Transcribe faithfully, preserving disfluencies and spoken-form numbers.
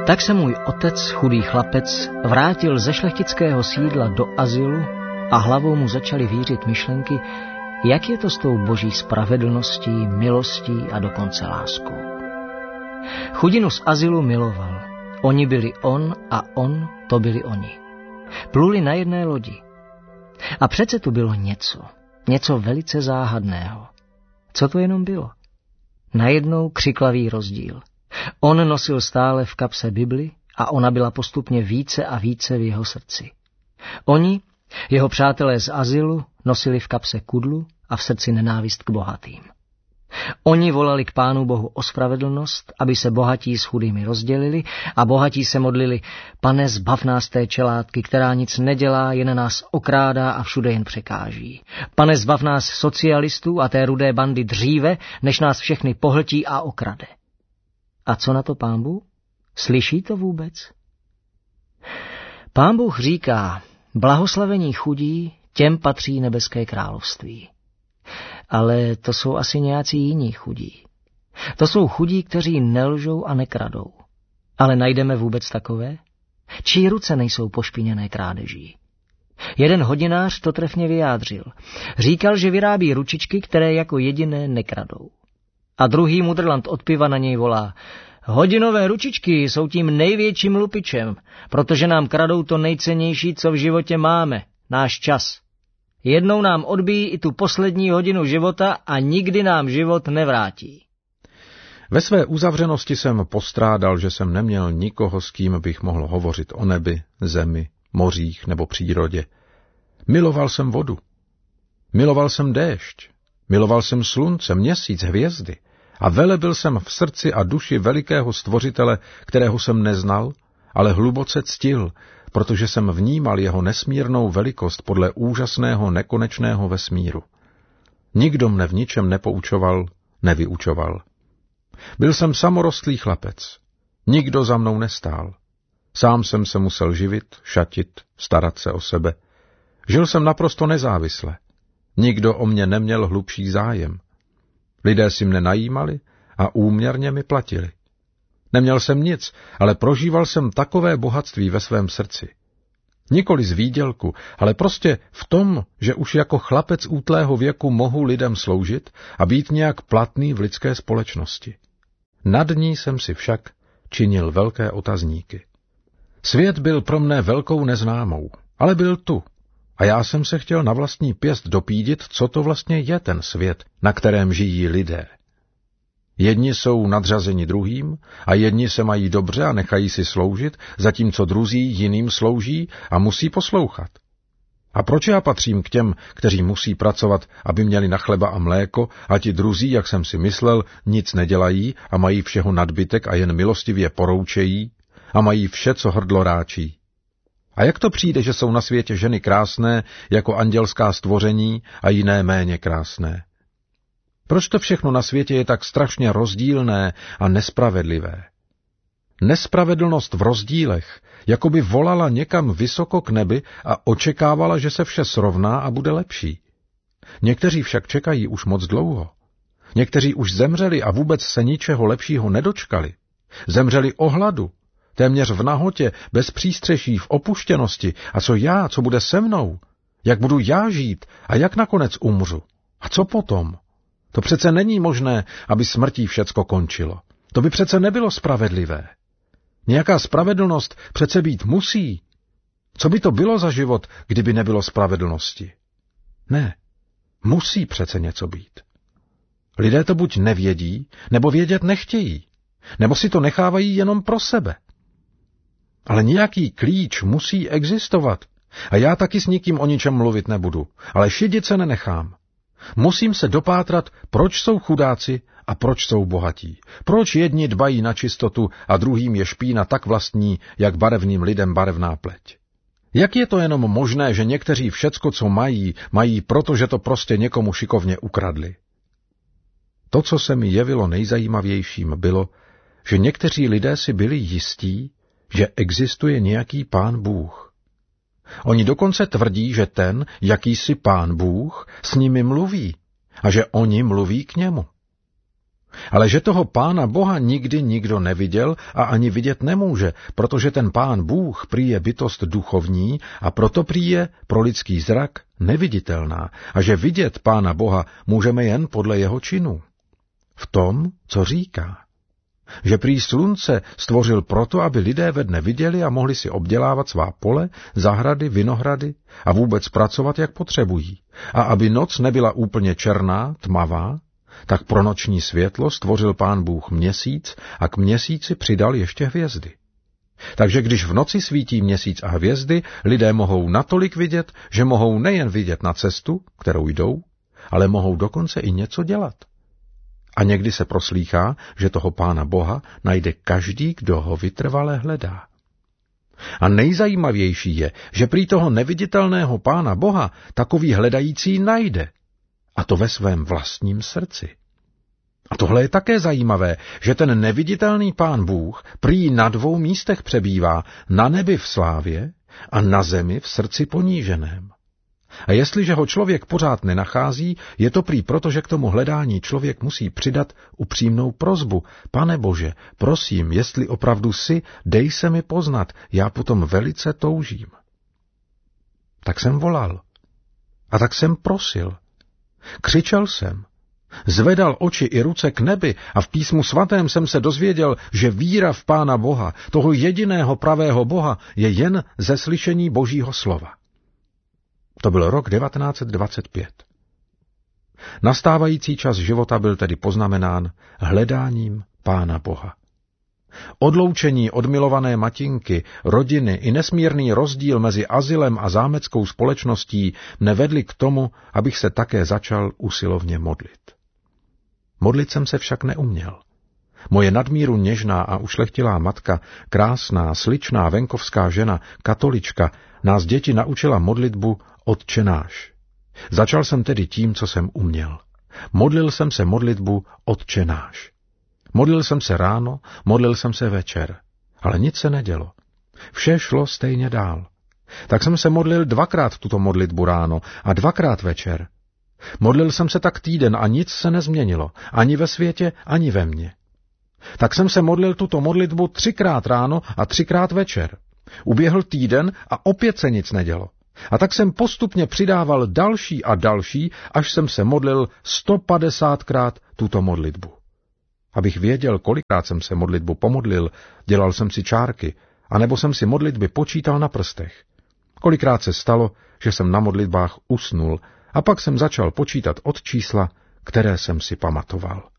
Tak se můj otec, chudý chlapec, vrátil ze šlechtického sídla do azylu a hlavou mu začaly vířit myšlenky, jak je to s tou boží spravedlností, milostí a dokonce láskou. Chudinu z azylu miloval. Oni byli on a on to byli oni. Pluli na jedné lodi. A přece tu bylo něco, něco velice záhadného. Co to jenom bylo? Najednou křiklavý rozdíl. On nosil stále v kapse Bibli a ona byla postupně více a více v jeho srdci. Oni, jeho přátelé z azylu, nosili v kapse kudlu a v srdci nenávist k bohatým. Oni volali k Pánu Bohu o spravedlnost, aby se bohatí s chudými rozdělili, a bohatí se modlili: Pane, zbav nás té čelátky, která nic nedělá, jen nás okrádá a všude jen překáží. Pane, zbav nás socialistů a té rudé bandy dříve, než nás všechny pohltí a okrade. A co na to Pán Bůh? Slyší to vůbec? Pán Bůh říká: blahoslavení chudí, těm patří nebeské království. Ale to jsou asi nějací jiní chudí. To jsou chudí, kteří nelžou a nekradou. Ale najdeme vůbec takové? Čí ruce nejsou pošpiněné krádeží? Jeden hodinář to trefně vyjádřil. Říkal, že vyrábí ručičky, které jako jediné nekradou. A druhý mudrlant od piva na něj volá: hodinové ručičky jsou tím největším lupičem, protože nám kradou to nejcennější, co v životě máme, náš čas. Jednou nám odbíjí i tu poslední hodinu života a nikdy nám život nevrátí. Ve své uzavřenosti jsem postrádal, že jsem neměl nikoho, s kým bych mohl hovořit o nebi, zemi, mořích nebo přírodě. Miloval jsem vodu. Miloval jsem déšť. Miloval jsem slunce, měsíc, hvězdy. A velebil jsem v srdci a duši velikého stvořitele, kterého jsem neznal, ale hluboce ctil, protože jsem vnímal jeho nesmírnou velikost podle úžasného nekonečného vesmíru. Nikdo mne v ničem nepoučoval, nevyučoval. Byl jsem samorostlý chlapec. Nikdo za mnou nestál. Sám jsem se musel živit, šatit, starat se o sebe. Žil jsem naprosto nezávisle. Nikdo o mě neměl hlubší zájem. Lidé si mne najímali a úměrně mi platili. Neměl jsem nic, ale prožíval jsem takové bohatství ve svém srdci. Nikoli z výdělku, ale prostě v tom, že už jako chlapec útlého věku mohu lidem sloužit a být nějak platný v lidské společnosti. Nad ní jsem si však činil velké otazníky. Svět byl pro mne velkou neznámou, ale byl tu. A já jsem se chtěl na vlastní pěst dopídit, co to vlastně je ten svět, na kterém žijí lidé. Jedni jsou nadřazeni druhým a jedni se mají dobře a nechají si sloužit, zatímco druzí jiným slouží a musí poslouchat. A proč já patřím k těm, kteří musí pracovat, aby měli na chleba a mléko, a ti druzí, jak jsem si myslel, nic nedělají a mají všeho nadbytek a jen milostivě poroučejí a mají vše, co hrdlo ráčí? A jak to přijde, že jsou na světě ženy krásné jako andělská stvoření a jiné méně krásné? Proč to všechno na světě je tak strašně rozdílné a nespravedlivé? Nespravedlnost v rozdílech jako by volala někam vysoko k nebi a očekávala, že se vše srovná a bude lepší. Někteří však čekají už moc dlouho. Někteří už zemřeli a vůbec se ničeho lepšího nedočkali. Zemřeli o hladu, téměř v nahotě, bez přístřeší, v opuštěnosti. A co já, co bude se mnou? Jak budu já žít a jak nakonec umřu? A co potom? To přece není možné, aby smrtí všecko končilo. To by přece nebylo spravedlivé. Nějaká spravedlnost přece být musí. Co by to bylo za život, kdyby nebylo spravedlnosti? Ne, musí přece něco být. Lidé to buď nevědí, nebo vědět nechtějí, nebo si to nechávají jenom pro sebe. Ale nějaký klíč musí existovat. A já taky s nikým o ničem mluvit nebudu, ale šidit se nenechám. Musím se dopátrat, proč jsou chudáci a proč jsou bohatí. Proč jedni dbají na čistotu a druhým je špína tak vlastní, jak barevným lidem barevná pleť. Jak je to jenom možné, že někteří všecko, co mají, mají proto, že to prostě někomu šikovně ukradli? To, co se mi jevilo nejzajímavějším, bylo, že někteří lidé si byli jistí, že existuje nějaký Pán Bůh. Oni dokonce tvrdí, že ten, jakýsi Pán Bůh, s nimi mluví a že oni mluví k němu. Ale že toho Pána Boha nikdy nikdo neviděl a ani vidět nemůže, protože ten Pán Bůh prý je bytost duchovní a proto prý je pro lidský zrak neviditelná a že vidět Pána Boha můžeme jen podle jeho činů. V tom, co říká. Že prý slunce stvořil proto, aby lidé ve dne viděli a mohli si obdělávat svá pole, zahrady, vinohrady a vůbec pracovat, jak potřebují. A aby noc nebyla úplně černá, tmavá, tak pro noční světlo stvořil Pán Bůh měsíc a k měsíci přidal ještě hvězdy. Takže když v noci svítí měsíc a hvězdy, lidé mohou natolik vidět, že mohou nejen vidět na cestu, kterou jdou, ale mohou dokonce i něco dělat. A někdy se proslýchá, že toho Pána Boha najde každý, kdo ho vytrvale hledá. A nejzajímavější je, že prý toho neviditelného Pána Boha takový hledající najde, a to ve svém vlastním srdci. A tohle je také zajímavé, že ten neviditelný Pán Bůh prý na dvou místech přebývá, na nebi v slávě a na zemi v srdci poníženém. A jestliže ho člověk pořád nenachází, je to prý proto, že k tomu hledání člověk musí přidat upřímnou prosbu. Pane Bože, prosím, jestli opravdu jsi, dej se mi poznat, já potom velice toužím. Tak jsem volal. A tak jsem prosil. Křičel jsem. Zvedal oči i ruce k nebi a v písmu svatém jsem se dozvěděl, že víra v Pána Boha, toho jediného pravého Boha, je jen ze slyšení Božího slova. To byl rok devatenáct set dvacet pět. Nastávající čas života byl tedy poznamenán hledáním Pána Boha. Odloučení od milované matinky, rodiny i nesmírný rozdíl mezi azylem a zámeckou společností mne vedli k tomu, abych se také začal usilovně modlit. Modlit jsem se však neuměl. Moje nadmíru něžná a ušlechtilá matka, krásná, sličná venkovská žena, katolička, nás děti naučila modlitbu Otče náš. Začal jsem tedy tím, co jsem uměl. Modlil jsem se modlitbu Otče náš. Modlil jsem se ráno, modlil jsem se večer, ale nic se nedělo. Vše šlo stejně dál. Tak jsem se modlil dvakrát tuto modlitbu ráno a dvakrát večer. Modlil jsem se tak týden a nic se nezměnilo, ani ve světě, ani ve mně. Tak jsem se modlil tuto modlitbu třikrát ráno a třikrát večer. Uběhl týden a opět se nic nedělo. A tak jsem postupně přidával další a další, až jsem se modlil sto padesátkrát tuto modlitbu. Abych věděl, kolikrát jsem se modlitbu pomodlil, dělal jsem si čárky, anebo jsem si modlitby počítal na prstech. Kolikrát se stalo, že jsem na modlitbách usnul, a pak jsem začal počítat od čísla, které jsem si pamatoval.